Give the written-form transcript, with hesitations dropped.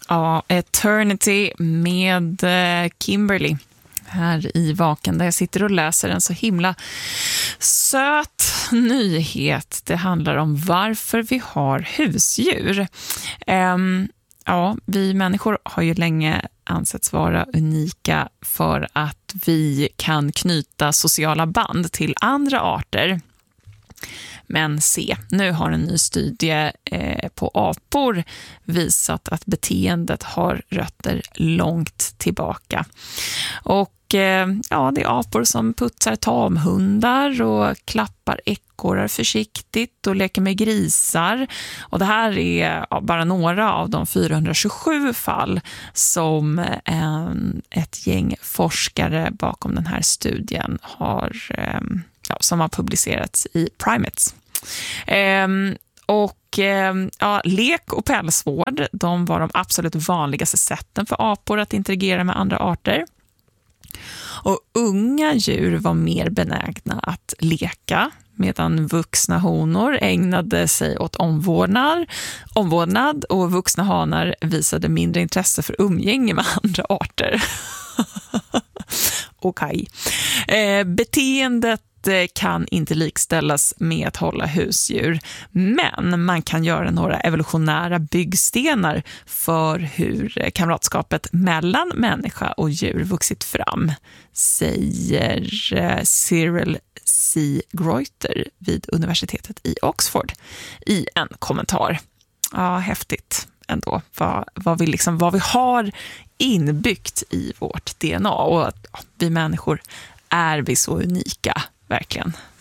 Ja, Eternity med Kimberly här i Vaken, där jag sitter och läser en så himla söt nyhet. Det handlar om varför vi har husdjur. Ja, vi människor har ju länge ansetts vara unika för att vi kan knyta sociala band till andra arter. Men nu har en ny studie på apor visat att beteendet har rötter långt tillbaka. Och ja, det är apor som putsar tamhundar och klappar ekorrar försiktigt och leker med grisar. Och det här är bara några av de 427 fall som ett gäng forskare bakom den här studien som har publicerats i Primates. Lek och pälsvård, de var de absolut vanligaste sätten för apor att interagera med andra arter. Och unga djur var mer benägna att leka, medan vuxna honor ägnade sig åt omvårdnad och vuxna hanar visade mindre intresse för umgänge med andra arter. Okej. Beteendet kan inte likställas med att hålla husdjur, men man kan göra några evolutionära byggstenar för hur kamratskapet mellan människa och djur vuxit fram, säger Cyril C. Greuter vid universitetet i Oxford i en kommentar. Ja, häftigt ändå. Vad vi har inbyggt i vårt DNA, och vi människor är vi så unika, verkligen.